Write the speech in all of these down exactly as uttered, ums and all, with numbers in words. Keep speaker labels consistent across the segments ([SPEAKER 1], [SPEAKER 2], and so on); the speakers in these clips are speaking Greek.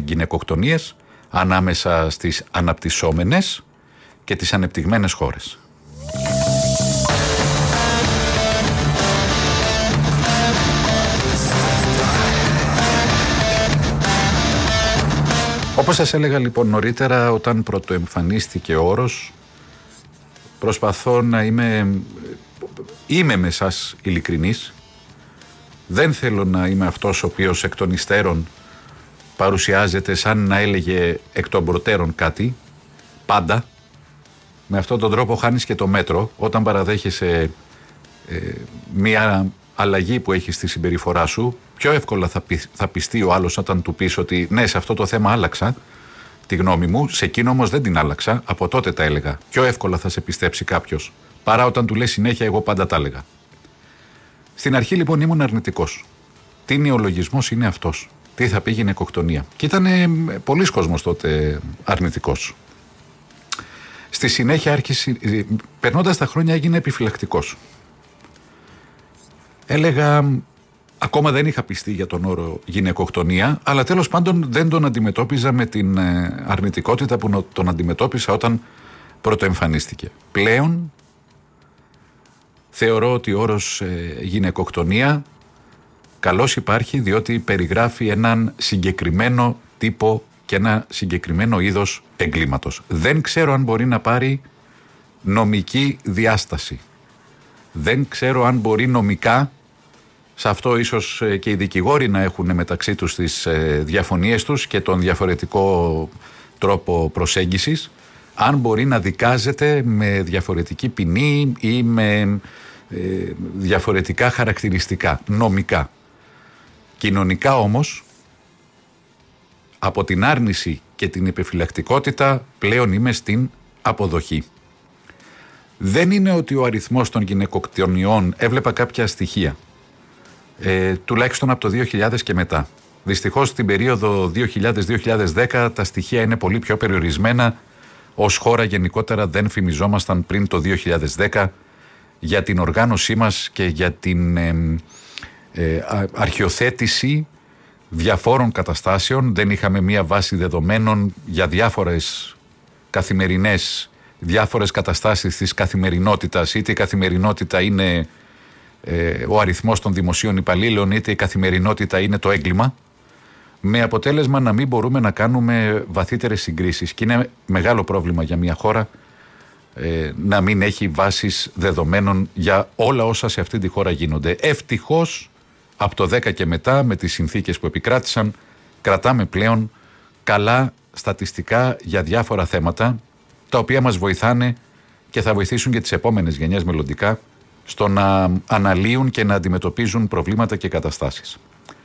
[SPEAKER 1] γυναικοκτονίες ανάμεσα στις αναπτυσσόμενες και τις ανεπτυγμένες χώρες. Όπως σας έλεγα λοιπόν νωρίτερα, όταν πρωτοεμφανίστηκε ο όρος, προσπαθώ να είμαι, είμαι με σας ειλικρινής. Δεν θέλω να είμαι αυτός ο οποίος εκ των υστέρων παρουσιάζεται σαν να έλεγε εκ των προτέρων κάτι. Πάντα με αυτόν τον τρόπο χάνεις και το μέτρο όταν παραδέχεσαι ε, μια αλλαγή που έχει στη συμπεριφορά σου. Πιο εύκολα θα, πει, θα πιστεί ο άλλος όταν του πεις ότι ναι, σε αυτό το θέμα άλλαξα τη γνώμη μου, σε εκείνο όμως δεν την άλλαξα, από τότε τα έλεγα. Πιο εύκολα θα σε πιστέψει κάποιος παρά όταν του λέει συνέχεια εγώ πάντα τα έλεγα. Στην αρχή λοιπόν ήμουν αρνητικός. Τι νεολογισμός είναι αυτός? Τι θα πει γυναικοκτονία? Και ήταν πολλοί κόσμος τότε αρνητικός. Στη συνέχεια άρχισε, περνώντας τα χρόνια έγινε επιφυλακτικός. Έλεγα, ακόμα δεν είχα πιστεί για τον όρο γυναικοκτονία, αλλά τέλος πάντων δεν τον αντιμετώπιζα με την αρνητικότητα που τον αντιμετώπισα όταν πρωτοεμφανίστηκε. Πλέον θεωρώ ότι ο όρος ε, γυναικοκτονία καλώς υπάρχει, διότι περιγράφει έναν συγκεκριμένο τύπο και ένα συγκεκριμένο είδος εγκλήματος. Δεν ξέρω αν μπορεί να πάρει νομική διάσταση. Δεν ξέρω αν μπορεί νομικά, σε αυτό ίσως και οι δικηγόροι να έχουν μεταξύ τους τις διαφωνίες τους και τον διαφορετικό τρόπο προσέγγισης, αν μπορεί να δικάζεται με διαφορετική ποινή ή με ε, διαφορετικά χαρακτηριστικά, νομικά. Κοινωνικά όμως, από την άρνηση και την επιφυλακτικότητα πλέον είμαι στην αποδοχή. Δεν είναι ότι ο αριθμός των γυναικοκτονιών, έβλεπα κάποια στοιχεία, ε, τουλάχιστον από το δύο χιλιάδες και μετά. Δυστυχώς στην περίοδο δύο χιλιάδες με δύο χιλιάδες δέκα τα στοιχεία είναι πολύ πιο περιορισμένα. Ως χώρα γενικότερα δεν φημιζόμασταν πριν το δύο χιλιάδες δέκα για την οργάνωσή μας και για την ε, ε, αρχιοθέτηση διαφόρων καταστάσεων. Δεν είχαμε μία βάση δεδομένων για διάφορες καθημερινές, διάφορες καταστάσεις της καθημερινότητας. Είτε η καθημερινότητα είναι ε, ο αριθμός των δημοσίων υπαλλήλων, είτε η καθημερινότητα είναι το έγκλημα, με αποτέλεσμα να μην μπορούμε να κάνουμε βαθύτερες συγκρίσεις. Και είναι μεγάλο πρόβλημα για μια χώρα ε, να μην έχει βάσεις δεδομένων για όλα όσα σε αυτή τη χώρα γίνονται. Ευτυχώς από το δέκα και μετά, με τις συνθήκες που επικράτησαν, κρατάμε πλέον καλά στατιστικά για διάφορα θέματα, τα οποία μας βοηθάνε και θα βοηθήσουν και τις επόμενες γενιές μελλοντικά στο να αναλύουν και να αντιμετωπίζουν προβλήματα και καταστάσεις.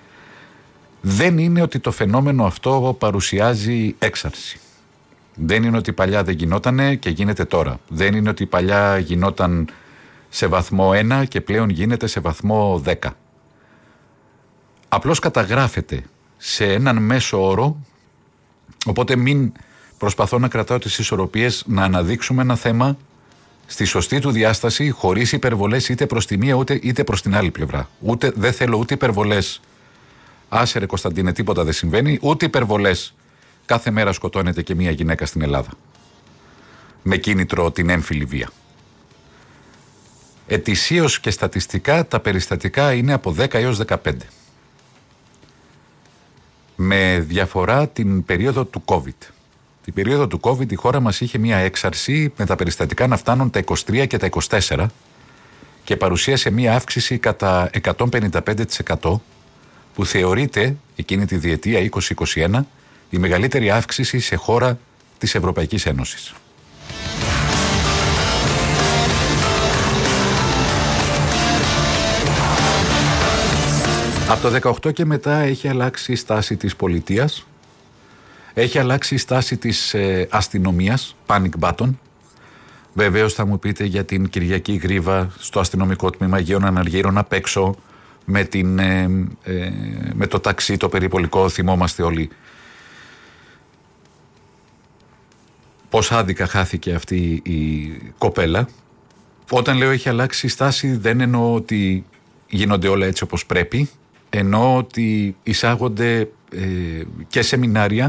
[SPEAKER 1] Δεν είναι ότι το φαινόμενο αυτό παρουσιάζει έξαρση. Δεν είναι ότι παλιά δεν γινότανε και γίνεται τώρα. Δεν είναι ότι παλιά γινόταν σε βαθμό ένα και πλέον γίνεται σε βαθμό δέκα. Απλώς καταγράφεται σε έναν μέσο όρο, οπότε μην προσπαθώ να κρατάω τις ισορροπίες, να αναδείξουμε ένα θέμα στη σωστή του διάσταση, χωρίς υπερβολές είτε προς τη μία ούτε, είτε προς την άλλη πλευρά. Ούτε, δεν θέλω ούτε υπερβολές, άσε ρε Κωνσταντίνε τίποτα δεν συμβαίνει, ούτε υπερβολές, κάθε μέρα σκοτώνεται και μία γυναίκα στην Ελλάδα με κίνητρο την έμφυλη βία. Ετησίως και στατιστικά τα περιστατικά είναι από δέκα έως δεκαπέντε. Με διαφορά την περίοδο του COVID. Την περίοδο του COVID η χώρα μας είχε μια έξαρση με τα περιστατικά να φτάνουν τα είκοσι τρία και τα είκοσι τέσσερα και παρουσίασε μια αύξηση κατά εκατόν πενήντα πέντε τοις εκατό που θεωρείται εκείνη τη διετία είκοσι είκοσι ένα η μεγαλύτερη αύξηση σε χώρα της Ευρωπαϊκής Ένωσης. Από το δεκαοκτώ και μετά έχει αλλάξει η στάση της πολιτείας, έχει αλλάξει η στάση της ε, αστυνομίας, panic button. Βεβαίως θα μου πείτε για την Κυριακή Γρίβα στο αστυνομικό τμήμα Αγίων Αναργύρων απ' έξω με, την, ε, ε, με το ταξί, το περιπολικό, θυμόμαστε όλοι πώς άδικα χάθηκε αυτή η κοπέλα. Όταν λέω έχει αλλάξει η στάση δεν εννοώ ότι γίνονται όλα έτσι όπως πρέπει. Εννοώ ότι εισάγονται ε, και σεμινάρια